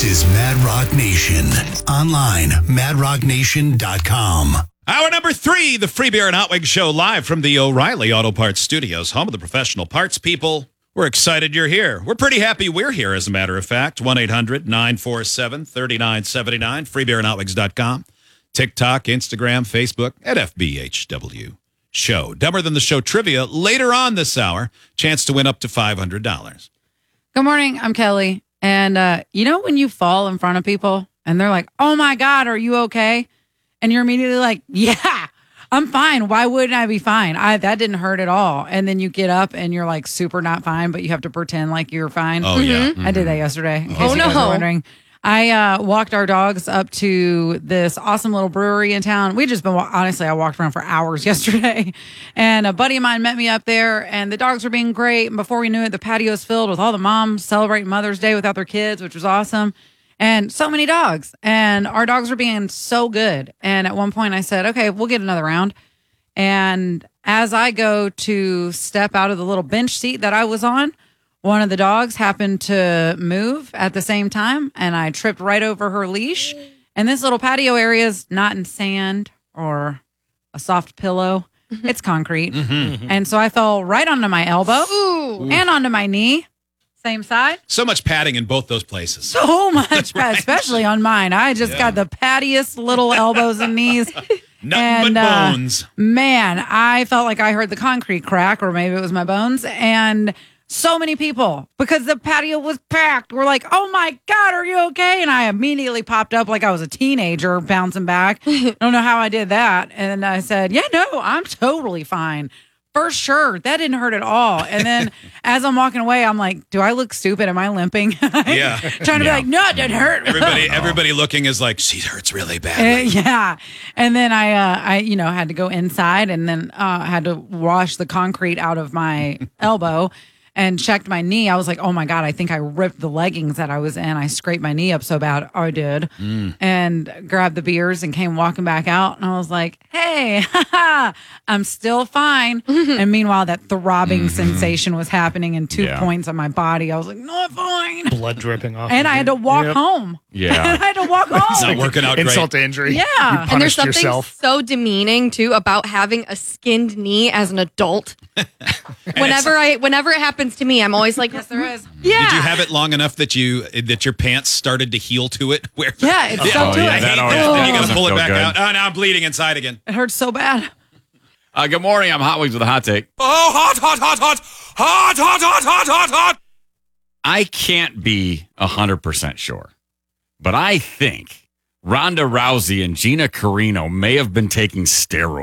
This is Mad Rock Nation. Online, madrocknation.com. Hour number 3, the Free Beer and Hot Wings Show, live from the O'Reilly Auto Parts Studios, home of the professional parts people. We're excited you're here. We're pretty happy we're here, as a matter of fact. 1-800-947-3979, freebeerandhotwings.com. TikTok, Instagram, Facebook, at FBHW Show. Dumber Than the Show trivia later on this hour. Chance to win up to $500. Good morning. I'm Kelly. And you know when you fall in front of people and they're like, oh my God, are you okay? And you're immediately like, yeah, I'm fine. Why wouldn't I be fine? That didn't hurt at all. And then you get up and you're like super not fine, but you have to pretend like you're fine. Oh, yeah. I did that yesterday, in case you guys were wondering. I walked our dogs up to this awesome little brewery in town. We just been, honestly, I walked around for hours yesterday. And a buddy of mine met me up there, and the dogs were being great. And before we knew it, the patio was filled with all the moms celebrating Mother's Day without their kids, which was awesome. And so many dogs. And our dogs were being so good. And at one point I said, okay, we'll get another round. And as I go to step out of the little bench seat that I was on, one of the dogs happened to move at the same time, and I tripped right over her leash. And this little patio area is not in sand or a soft pillow. It's concrete. And so I fell right onto my elbow and onto my knee. Same side. So much padding in both those places. So much, especially on mine. I just got the pattiest little elbows and knees. Nothing but bones. Man, I felt like I heard the concrete crack, or maybe it was my bones. And so many people, because the patio was packed, were like, oh my God, are you okay? And I immediately popped up like I was a teenager bouncing back. I don't know how I did that. And I said, yeah, no, I'm totally fine. For sure. That didn't hurt at all. And then as I'm walking away, I'm like, do I look stupid? Am I limping? Yeah. Trying to be like, no, it didn't hurt. Everybody looking is like, she hurts really badly. Yeah. And then I had to go inside, and then had to wash the concrete out of my elbow and checked my knee. I was like, oh my God, I think I ripped the leggings that I was in. I scraped my knee up so bad. I did. And grabbed the beers and came walking back out. And I was like, hey, I'm still fine. And meanwhile, that throbbing sensation was happening in 2 points on my body. I was like, no, I'm fine. Blood dripping off. And I had to walk home. Yeah. And I had to walk home. It's not working out great. Insult to injury. Yeah. You And there's punished something yourself. so demeaning too about having a skinned knee as an adult. Whenever it happens to me, I'm always like, Yes, there is. yeah. Did you have it long enough that your pants started to heal to it? Where Yeah, it's stuck to I it. hate always that. Then you got to doesn't pull it feel back good. out. Oh, now I'm bleeding inside again. It hurts so bad. Good morning. I'm Hot Wings with a hot take. Oh, hot, hot, hot, hot, hot, hot, hot, hot, hot, hot. I can't be 100% sure, but I think Ronda Rousey and Gina Carino may have been taking steroids.